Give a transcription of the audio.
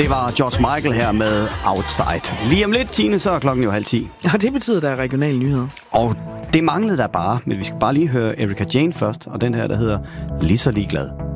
Det var George Michael her med Outside. Lige om lidt, Tine, så er klokken jo 9:30. Og det betyder, at der er regionale nyheder. Og det manglede der bare, men vi skal bare lige høre Erika Jane først, og den her, der hedder Lige så ligeglad.